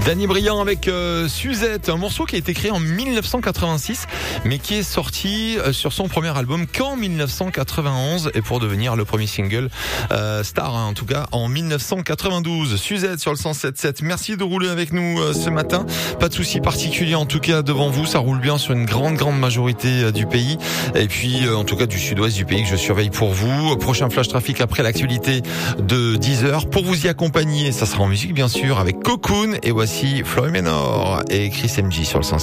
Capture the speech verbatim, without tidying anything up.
Danny Briand avec euh, Suzette, un morceau qui a été créé en dix-neuf cent quatre-vingt-six, mais qui est sorti euh, sur son premier album qu'en dix-neuf cent quatre-vingt-onze, et pour devenir le premier single euh, star, hein, en tout cas en dix-neuf cent quatre-vingt-douze. Suzette sur le cent sept sept. Merci de rouler avec nous euh, ce matin. Pas de souci particulier en tout cas devant vous, ça roule bien sur une grande grande majorité euh, du pays, et puis euh, en tout cas du sud-ouest du pays que je surveille pour vous. Prochain flash trafic après l'actualité de dix heures. Pour vous y accompagner, ça sera en musique bien sûr avec Cocoon, et voici Floyd Menor et Chris M J sur le cent sept.